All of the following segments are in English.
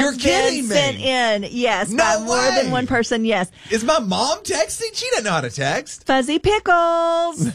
You're kidding me. Sent in, yes, No by more way. than one person, yes. Is my mom texting? She doesn't know how to text. Fuzzy pickles.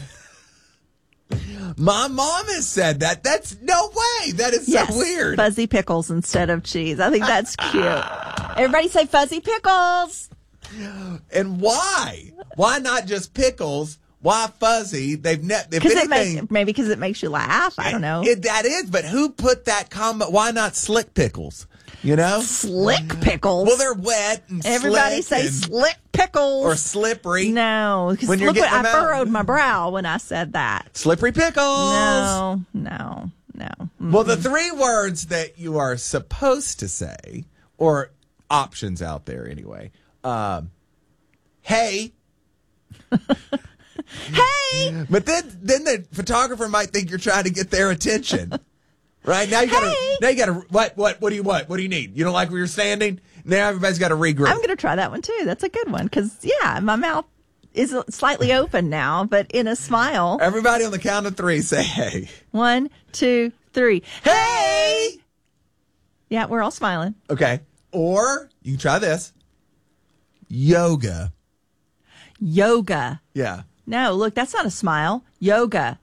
My mom has said that. That's no way. That is Yes, so weird. fuzzy pickles instead of cheese. I think that's cute. Everybody say fuzzy pickles. And why? Why not just pickles? Why fuzzy? If anything, Maybe because it makes you laugh. I don't know. That is, but who put that comment? Why not slick pickles? You know? Slick pickles. Well, they're wet and Everybody slick say slick pickles. or slippery. No, because When you're look what getting I them out. furrowed my brow when I said that. Slippery pickles. No. Well, the three words that you are supposed to say, or options out there anyway. Hey. Hey. But then the photographer might think you're trying to get their attention. Right? Now you gotta what do you want? What do you need? You don't like where you're standing? Now everybody's gotta regroup. I'm going to try that one too. That's a good one because, my mouth is slightly open now, but in a smile. Everybody on the count of three say hey. 1, 2, 3. Hey! Yeah, we're all smiling. Okay. Or you can try this. Yoga. Yoga. Yeah. No, look, that's not a smile. Yoga.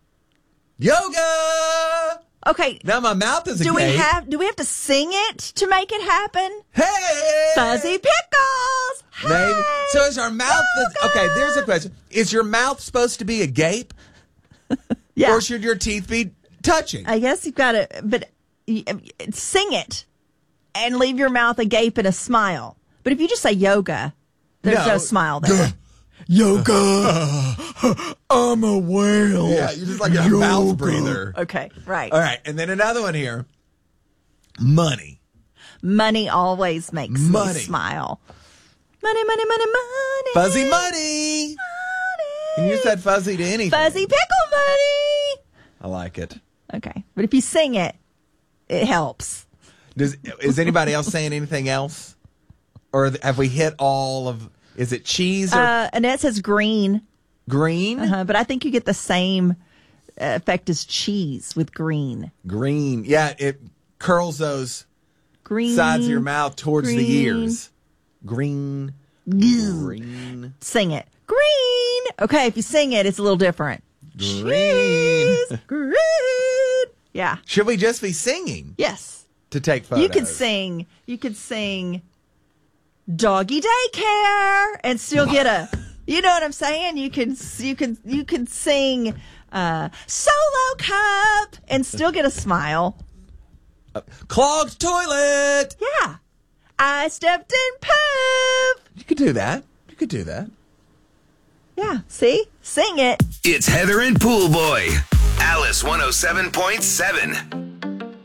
Yoga! Okay. Now my mouth is Do we agape. have to sing it to make it happen? Hey! Fuzzy pickles. Maybe. Hey! So is our mouth... Yoga! Okay, there's a question. Is your mouth supposed to be agape? Yeah. Or should your teeth be touching? I guess you've got to, but sing it and leave your mouth agape in a smile. But if you just say yoga, there's no smile there. Yoga. I'm a whale. Yeah, you're just like a mouth breather. Okay, right. All right, and then another one here. Money. Money always makes me Money. smile. Money, money, money, money. Fuzzy money. Money. And you said fuzzy to anything. Fuzzy pickle money. I like it. Okay, but if you sing it, it helps. Is anybody else saying anything else? Or have we hit all of... Is it cheese or Annette says green. green? But I think you get the same effect as cheese with green. Green. Yeah, it curls those Green. sides of your mouth towards the green. ears. Green. Goo. Green. Sing it. Green. Okay, if you sing it, it's a little different. Green. Cheese. Green. Yeah. Should we just be singing Yes. to take photos? You could sing doggy daycare and still get a, you know what I'm saying? You can sing solo cup and still get a smile. Clogged toilet. Yeah. I stepped in poop. You could do that. You could do that. Yeah. See? Sing it. It's Heather and Pool Boy. Alice 107.7.